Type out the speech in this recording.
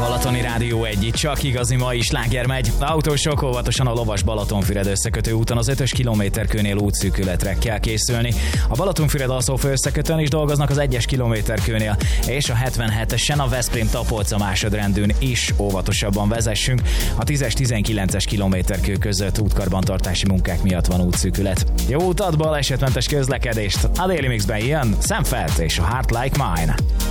Balatoni Rádió 1, csak igazi mai sláger megy. Autósok, óvatosan a Lovas Balatonfüred összekötő úton az 5-ös kilométerkőnél útszűkületre kell készülni. A Balatonfüred-Alsófő összekötőn is dolgoznak az 1-es kilométerkőnél, és a 77-esen a Veszprém-Tapolca másodrendűn is óvatosabban vezessünk. A 10-es-19-es kilométerkő között útkarbantartási munkák miatt van útszűkület. Jó utat, balesetmentes közlekedést! A Daily Mixben jön Sam Feldt és a Heart Like Mine.